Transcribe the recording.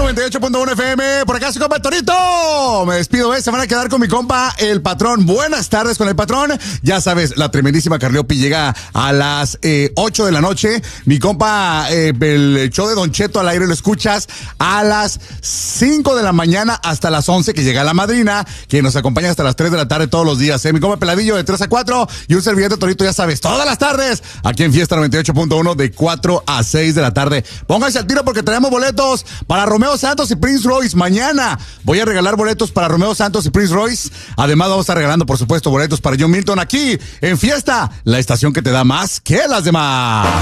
98.1 FM. Por acá su compa Torito. Me despido, se van a quedar con mi compa el patrón. Buenas tardes con el patrón. Ya sabes, la tremendísima Carliopi llega a las 8 de la noche. Mi compa, el show de Don Cheto al aire lo escuchas a las 5 de la mañana hasta las 11, que llega la madrina, que nos acompaña hasta las 3 de la tarde todos los días. Mi compa Peladillo de 3 a 4 y un servillete Torito, ya sabes, todas las tardes aquí en Fiesta 98.1 de 4 a 6 de la tarde. Pónganse al tiro porque tenemos boletos para Romeo Santos y Prince Royce. Mañana voy a regalar boletos para Romeo Santos y Prince Royce. Además vamos a estar regalando, por supuesto, boletos para John Milton aquí en Fiesta, la estación que te da más que las demás.